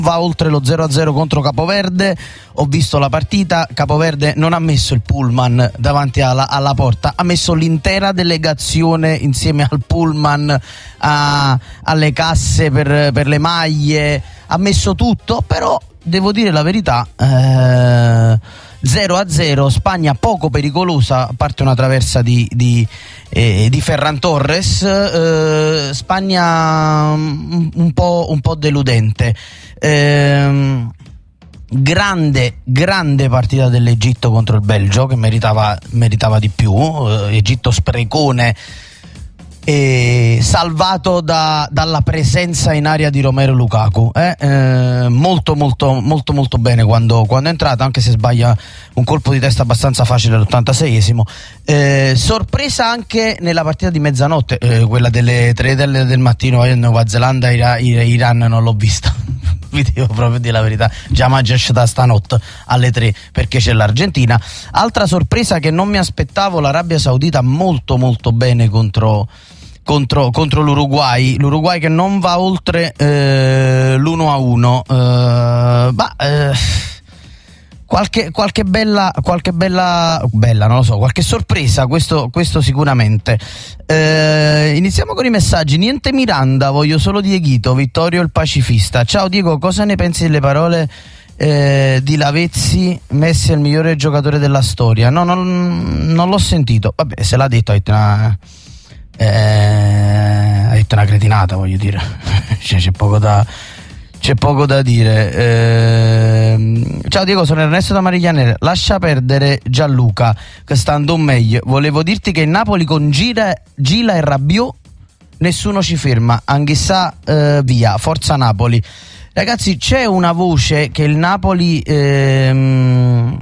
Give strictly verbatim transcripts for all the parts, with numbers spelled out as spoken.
va oltre lo zero a zero contro Capoverde. Ho visto la partita, Capoverde non ha messo il pullman davanti alla, alla porta, ha messo l'intera delegazione insieme al pullman, a, alle casse per, per le maglie, ha messo tutto, però devo dire la verità, eh, zero a zero, Spagna poco pericolosa, a parte una traversa di, di, eh, di Ferran Torres, eh, Spagna un, un, po', un po' deludente. Eh, grande, grande partita dell'Egitto contro il Belgio, che meritava, meritava di più, eh, Egitto sprecone, e salvato da, dalla presenza in area di Romelu Lukaku, eh? Eh, molto molto molto molto bene quando, quando è entrato, anche se sbaglia un colpo di testa abbastanza facile all'ottantaseiesimo. Eh, sorpresa anche nella partita di mezzanotte, eh, quella delle tre del, del mattino, eh, Nuova Zelanda Ira, Iran non l'ho vista. Vi devo proprio dire la verità, già mangiato da stanotte alle tre perché c'è l'Argentina. Altra sorpresa che non mi aspettavo, l'Arabia Saudita molto molto bene contro, contro, contro l'Uruguay, l'Uruguay che non va oltre eh, l'uno a uno. Eh, ma eh, qualche, qualche bella qualche bella bella non lo so, qualche sorpresa, questo, questo sicuramente. Eh, iniziamo con i messaggi. Niente Miranda, voglio solo Dieguito. Vittorio il pacifista. Ciao Diego, cosa ne pensi delle parole eh, di Lavezzi? Messi è il migliore giocatore della storia. No, non, non l'ho sentito. Vabbè, se l'ha detto ha detto una, eh, ha detto una cretinata, voglio dire. c'è, c'è poco da C'è poco da dire. Eh, ciao Diego, sono Ernesto da Mariglianere. Lascia perdere Gianluca, che sta andando meglio. Volevo dirti che il Napoli con Gira, Gila e Rabiot nessuno ci ferma. Anghissà eh, via, forza Napoli. Ragazzi, c'è una voce che il Napoli ehm,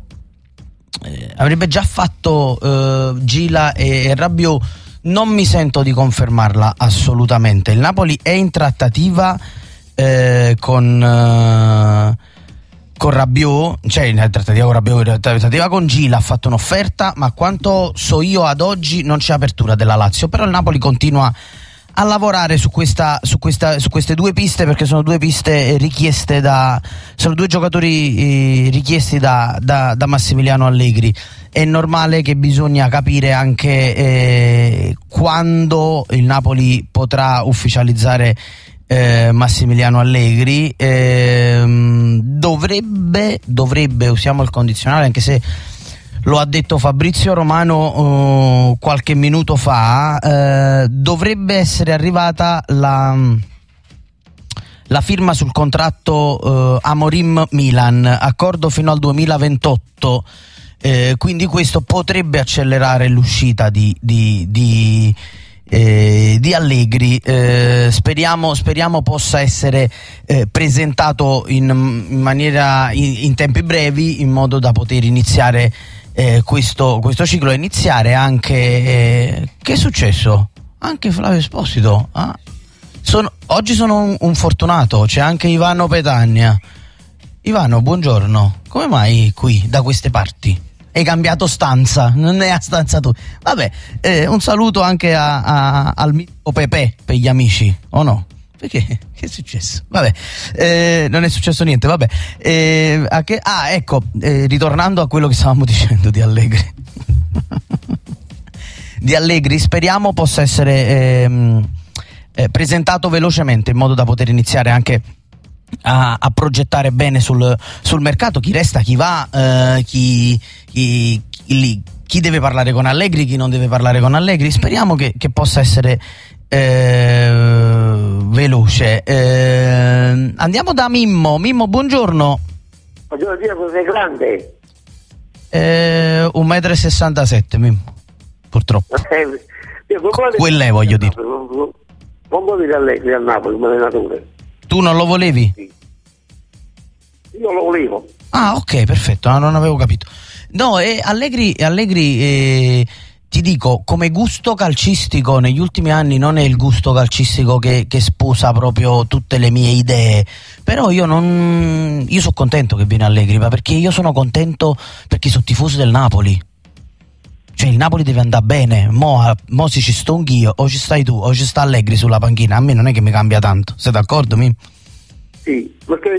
eh, avrebbe già fatto eh, Gila e, e Rabiot. Non mi sento di confermarla assolutamente. Il Napoli è in trattativa Eh, con eh, con Rabiot, cioè in trattativa con Rabiot, in trattativa con Gila, ha fatto un'offerta, ma quanto so io ad oggi non c'è apertura della Lazio. Però il Napoli continua a lavorare su questa, su questa, su queste due piste, perché sono due piste richieste da sono due giocatori eh, richiesti da, da, da Massimiliano Allegri. È normale che bisogna capire anche eh, quando il Napoli potrà ufficializzare Eh, Massimiliano Allegri. eh, dovrebbe dovrebbe usiamo il condizionale, anche se lo ha detto Fabrizio Romano eh, qualche minuto fa, eh, dovrebbe essere arrivata la la firma sul contratto eh, Amorim-Milan, accordo fino al duemilaventotto, eh, quindi questo potrebbe accelerare l'uscita di di, di Eh, di Allegri. eh, speriamo, speriamo possa essere eh, presentato in, in maniera in, in tempi brevi, in modo da poter iniziare eh, questo, questo ciclo, e iniziare anche eh, che è successo? Anche Flavio Esposito, ah, sono, oggi sono un, un fortunato. C'è anche Ivano Petagna. Ivano, buongiorno, come mai qui da queste parti? Hai cambiato stanza, non è a stanza tu. Vabbè, eh, un saluto anche a, a, al mitico Pepe per gli amici, o no? Perché? Che è successo? Vabbè, eh, non è successo niente, vabbè. Eh, a che, ah, ecco, eh, ritornando a quello che stavamo dicendo di Allegri. di Allegri, speriamo possa essere ehm, eh, presentato velocemente, in modo da poter iniziare anche A, a progettare bene sul, sul mercato, chi resta, chi va, eh, chi, chi, chi, chi deve parlare con Allegri, chi non deve parlare con Allegri. Speriamo che, che possa essere eh, veloce. Eh, andiamo da Mimmo. Mimmo, buongiorno. Buongiorno Diego, sei grande? Eh, un metro e sessantasette, Mimmo, purtroppo. Eh, Quella è, voglio dire. Non volevi Allegri al Napoli come allenatore? Tu non lo volevi? Sì. Io lo volevo. Ah, ok, perfetto, no, non avevo capito. No, eh, Allegri, Allegri eh, ti dico, come gusto calcistico negli ultimi anni non è il gusto calcistico che, che sposa proprio tutte le mie idee. Però io non io sono contento che viene Allegri, ma perché io sono contento perché sono tifoso del Napoli. Cioè il Napoli deve andare bene. Mo, mo se ci sto anch'io, o ci stai tu, o ci sta Allegri sulla panchina, a me non è che mi cambia tanto. Sei d'accordo, mi? Sì, perché